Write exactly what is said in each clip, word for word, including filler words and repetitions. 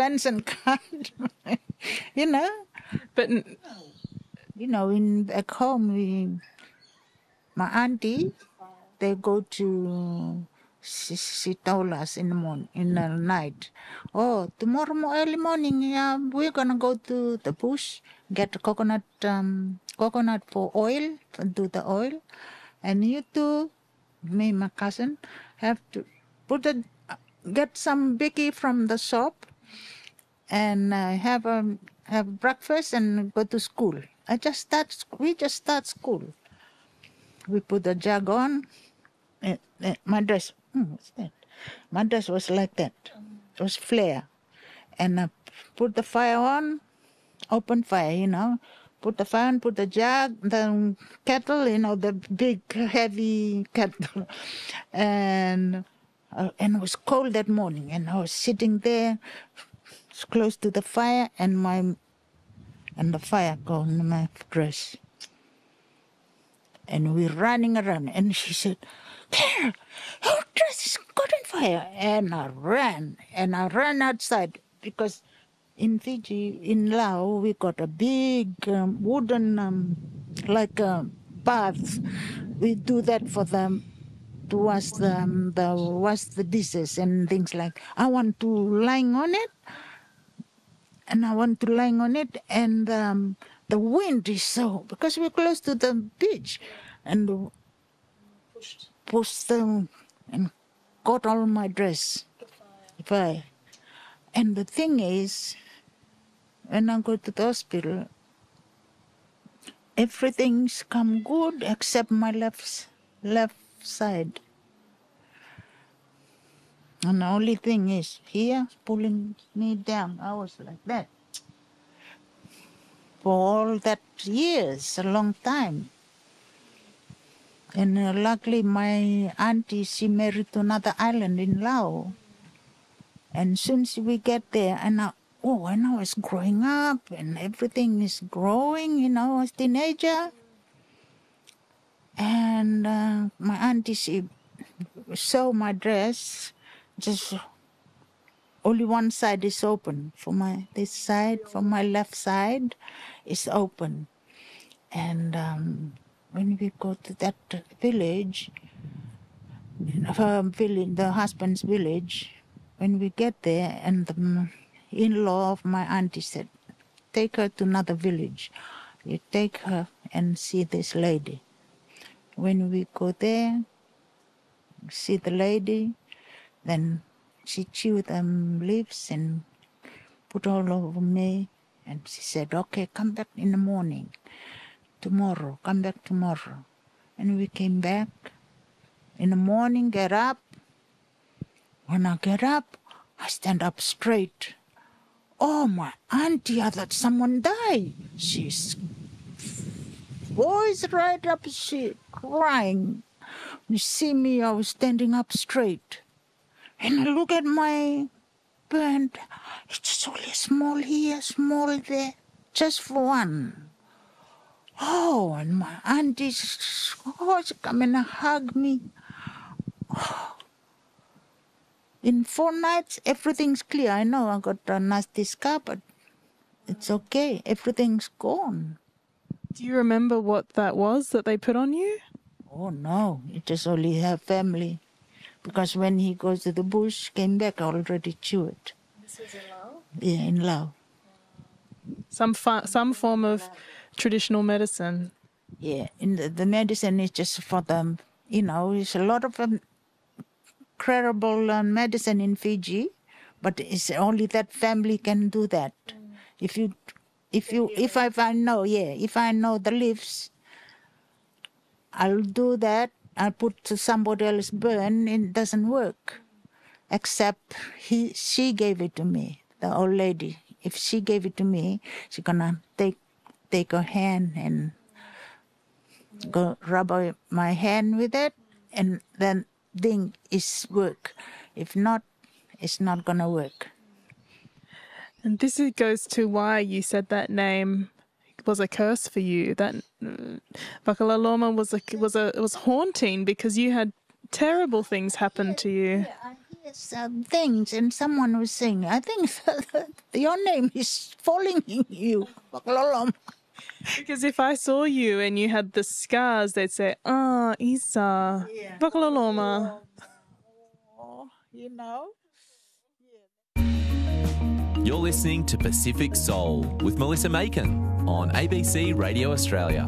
pens and card, you know. But You know, in back home, we, my auntie, they go to, she, she told us in the morning, in the night, oh, tomorrow mo- early morning, yeah, we're gonna go to the bush, get coconut, um, coconut for oil, to do the oil, and you two, me, and my cousin, have to put a, get some biggie from the shop, and uh, have um, have breakfast and go to school. I just start. sc- We just start school. We put the jug on. Uh, uh, my dress. Hmm, what's that? My dress was like that. It was flare, and uh, put the fire on. Open fire, you know. Put the fire on. Put the jug, the kettle, you know, the big heavy kettle, and uh, and it was cold that morning. And I was sitting there, close to the fire, and my and the fire go in my dress. And we're running around. And she said, Claire, your dress is caught on fire. And I ran. And I ran outside because in Fiji, in Laos, we got a big um, wooden, um, like a bath. We do that for them to wash the, um, the, wash the dishes and things like. I want to lying on it. And I want to lying on it, and um, the wind is so, because we're close to the beach, and pushed, pushed them and caught all my dress. The fire. And the thing is, when I go to the hospital, everything's come good except my left left side. And the only thing is here pulling me down. I was like that. For all that years, a long time. And uh, luckily my auntie, she married to another island in Laos. And since we get there, and I, oh, when I was growing up and everything is growing, you know, as teenager. And uh, my auntie, she sewed my dress, just only one side is open. For my, this side, for my left side is open. And um, when we go to that village, uh, village, the husband's village, when we get there, and the in-law of my auntie said, take her to another village. You take her and see this lady. When we go there, see the lady, then she chewed them leaves and put all over me. And she said, okay, come back in the morning. Tomorrow, come back tomorrow. And we came back. In the morning, get up. When I get up, I stand up straight. Oh, my auntie, I thought someone died. She's voice right up, she crying. You see me, I was standing up straight. And I look at my burn. It's only small here, small there, just for one. Oh, and my aunties, oh, she come and hug me. Oh. In four nights, everything's clear. I know I got a nasty scar, but it's okay. Everything's gone. Do you remember what that was that they put on you? Oh, no. It just only her family. Because when he goes to the bush, came back, I already chewed. This was in Laos? Yeah, in Laos. Some fu- some form of traditional medicine. Yeah, in the, the medicine is just for them. You know, there's a lot of um, incredible uh, medicine in Fiji, but it's only that family can do that. Mm. If you, if you, if I, if I know, yeah, if I know the leaves, I'll do that. I'll put to somebody else burn. It doesn't work, except he, she gave it to me, the old lady. If she gave it to me, she's gonna take, take her hand and go rub my hand with it, and then thing is work. If not, it's not gonna work. And this is, goes to why you said that name was a curse for you. That uh, Wakalaloma was a was a it was haunting because you had terrible things happen to you. Yeah, I hear Yes, um, things, and someone was saying, I think your name is falling in you. Bakaloloma. Because if I saw you and you had the scars, they'd say, ah, Isa, Yeah. Bakaloloma. Oh, you know? You're listening to Pacific Soul with Melissa Macon on A B C Radio Australia.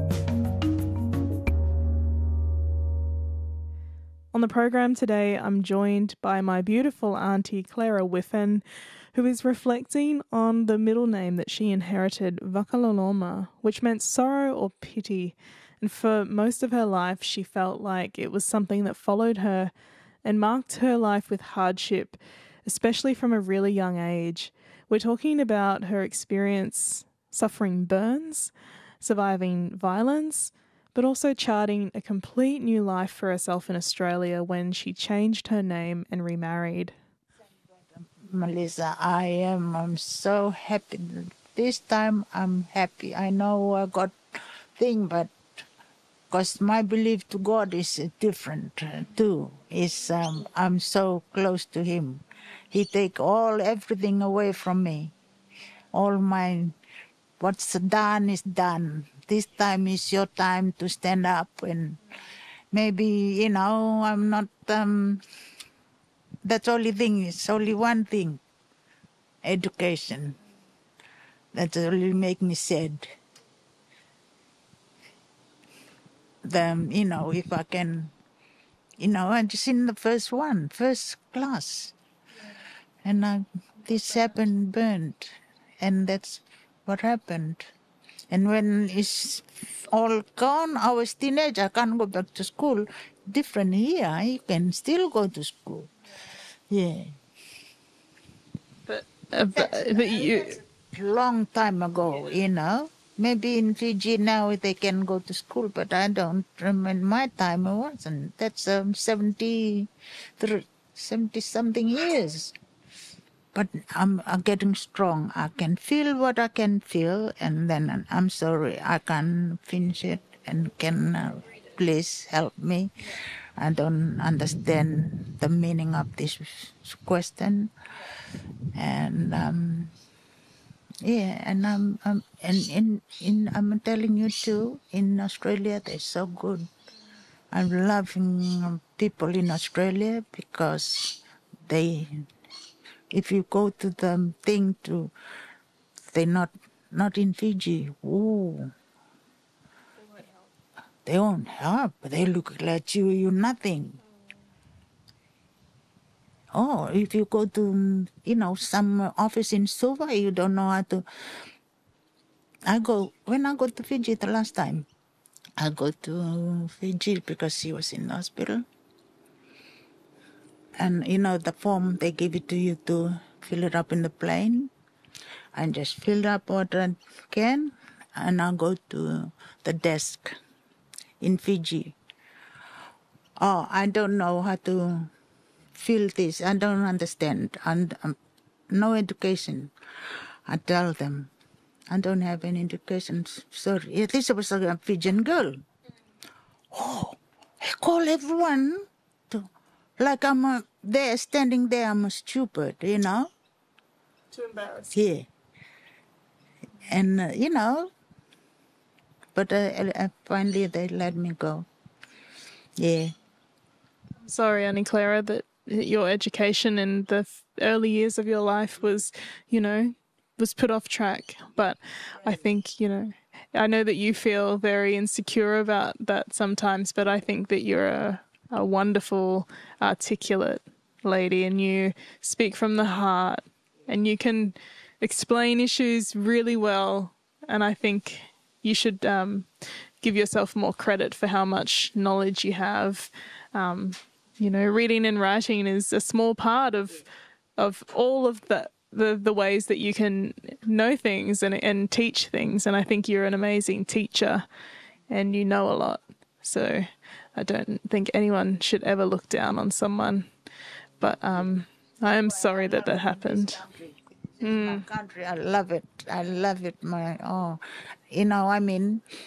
On the program today, I'm joined by my beautiful auntie Clara Whiffen, who is reflecting on the middle name that she inherited, Vakaloloma, which meant sorrow or pity. And for most of her life, she felt like it was something that followed her and marked her life with hardship, especially from a really young age. We're talking about her experience suffering burns, surviving violence, but also charting a complete new life for herself in Australia when she changed her name and remarried. Melissa, I am I'm so happy. This time I'm happy. I know I got thing, but because my belief to God is different uh, too. Is um, I'm so close to Him. He take all everything away from me. All my what's done is done. This time is your time to stand up, and maybe you know I'm not. Um, that's only thing. It's only one thing. Education. That only make me sad. The you know if I can, you know I'm just in the first one, first class, and I, this happened, burned, and that's what happened. And when it's all gone, I was teenage, I can't go back to school. Different here, you can still go to school. Yeah. But, uh, but, but you... Long time ago, you know. Maybe in Fiji now they can go to school, but I don't remember. My time it wasn't. That's um, seventy, seventy something years. But I'm, I'm getting strong. I can feel what I can feel, and then I'm sorry I can't finish it. And can uh, please help me? I don't understand the meaning of this question, and um, yeah, and I'm, I'm and in in I'm telling you too. In Australia, they're so good. I'm loving people in Australia because they. If you go to the thing to, they're not not in Fiji. Ooh, they won't help. They look at you, you're nothing. Oh, if you go to, you know, some office in Suva, you don't know how to. I go when I go to Fiji the last time. I go to Fiji because he was in the hospital. And you know the form they give it to you to fill it up in the plane. I just filled up what I can, and I go to the desk in Fiji. Oh, I don't know how to fill this. I don't understand. And um, no education. I tell them, I don't have any education. Sorry. At least I was a Fijian girl. Oh, I call everyone to, like I'm a, there standing there. I'm a stupid, you know. Too embarrassing. Yeah. And, uh, you know, but uh, uh, finally they let me go. Yeah. Sorry, Auntie Clara, that your education in the early years of your life was, you know, was put off track. But I think, you know, I know that you feel very insecure about that sometimes, but I think that you're a, a wonderful, articulate lady and you speak from the heart and you can explain issues really well. And I think you should um, give yourself more credit for how much knowledge you have. Um, you know, reading and writing is a small part of of all of the, the, the ways that you can know things and, and teach things. And I think you're an amazing teacher and you know a lot. So I don't think anyone should ever look down on someone. But um, I am sorry that that happened. Mm. My country, I love it. I love it. My oh, you know, I mean,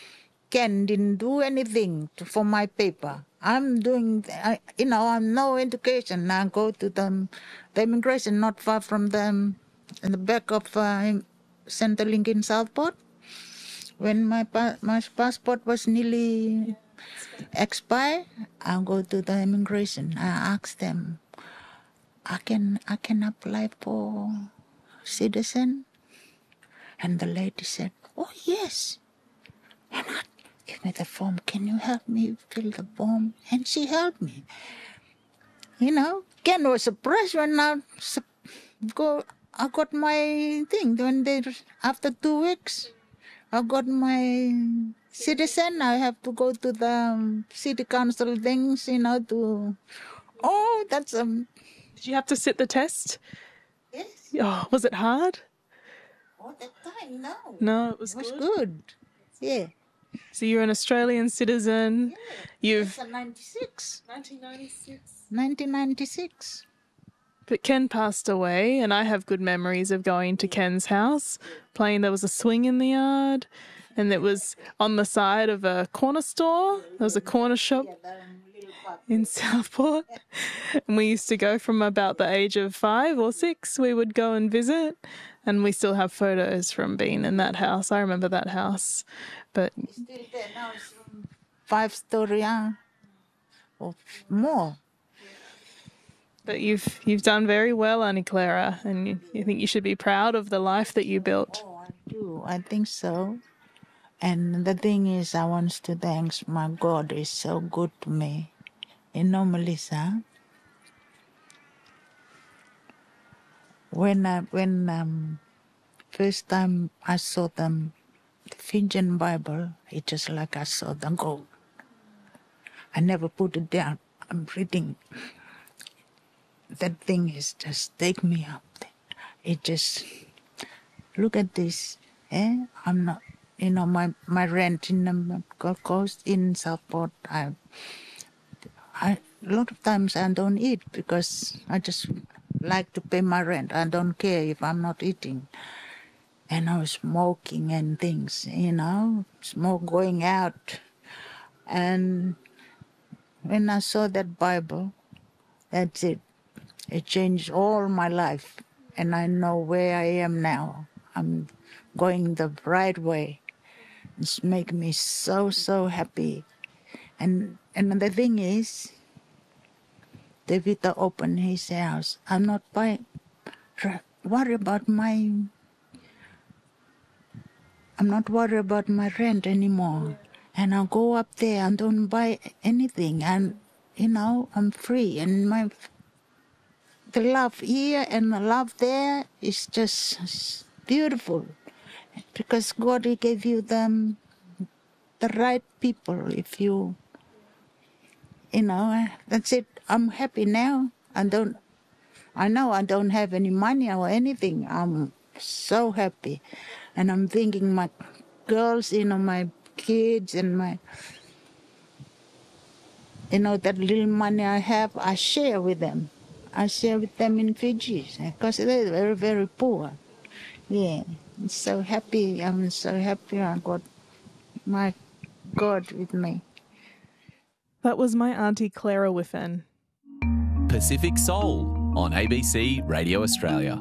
Ken didn't do anything to, for my paper. I'm doing, I, you know, I'm no education. I go to the, the immigration not far from them, in the back of uh, Centrelink in Southport. When my pa- my passport was nearly expired, I go to the immigration. I ask them, I can I can apply for citizen, and the lady said, "Oh yes." And I give me the form. Can you help me fill the form? And she helped me. You know, Ken was surprised when I go. I got my thing. When they after two weeks, I got my citizen. I have to go to the city council things, you know, to. Oh, that's um. Did you have to sit the test? Yes. Oh, was it hard? All the time, no. No, it was, It was good. good. Yeah. So you're an Australian citizen. Yeah. You've It's a ninety-six. nineteen ninety-six. nineteen ninety-six. But Ken passed away, and I have good memories of going to Ken's house, playing. There was a swing in the yard, and it was on the side of a corner store. There was a corner shop in Southport, and we used to go from about the age of five or six. We would go and visit, and we still have photos from being in that house. I remember that house, but It's still there now. It's five story uh, or more. but you've you've done very well, Auntie Clara, and you, you think you should be proud of the life that you built. Oh, I do. I think so. And the thing is, I want to thank my God. Is so good to me. You know, Melissa. When I when um first time I saw them, the Fijian Bible, it's just like I saw the gold. I never put it down. I'm reading. That thing is just take me up. It just look at this. Eh? I'm not. You know, my my rent in the Gold Coast in Southport. I I a lot of times I don't eat because I just like to pay my rent. I don't care if I'm not eating. And I was smoking and things, you know, smoke going out. And when I saw that Bible, that's it. It changed all my life. And I know where I am now. I'm going the right way. It's making me so, so happy. And and the thing is, David opened his house. I'm not buying, worried about my, I'm not worried about my rent anymore. And I'll go up there and don't buy anything. And, you know, I'm free. And my, the love here and the love there is just beautiful. Because God, He gave you them, the right people. If you, you know, that's it. I'm happy now. I don't, I know I don't have any money or anything. I'm so happy. And I'm thinking my girls, you know, my kids and my, you know, that little money I have, I share with them. I share with them in Fiji because they're very, very poor. Yeah, I'm so happy. I'm so happy I got my God with me. That was my Auntie Clara Whiffen. Pacific Soul on A B C Radio Australia.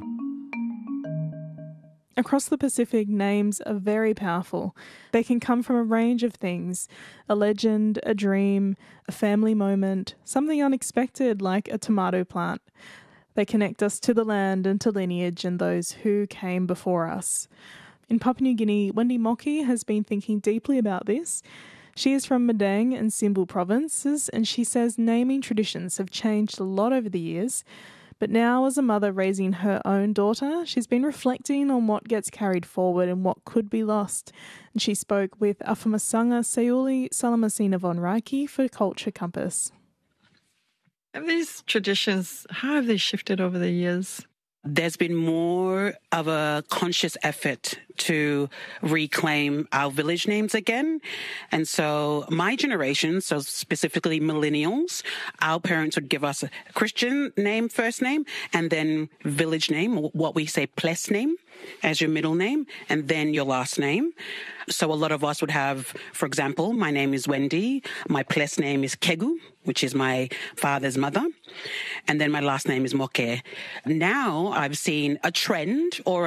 Across the Pacific, names are very powerful. They can come from a range of things: a legend, a dream, a family moment, something unexpected like a tomato plant. They connect us to the land and to lineage and those who came before us. In Papua New Guinea, Wendy Mockey has been thinking deeply about this. She is from Madang and Simbu provinces, and she says naming traditions have changed a lot over the years. But now, as a mother raising her own daughter, she's been reflecting on what gets carried forward and what could be lost. And she spoke with Afamasanga Sayuli Salamasina von Reiki for Culture Compass. Have these traditions, how have they shifted over the years? There's been more of a conscious effort to reclaim our village names again. And so my generation, so specifically millennials, our parents would give us a Christian name, first name, and then village name, what we say, place name. as your middle name and then your last name. So a lot of us would have, for example, my name is Wendy. My place name is Kegu, which is my father's mother. And then my last name is Moke. Now I've seen a trend or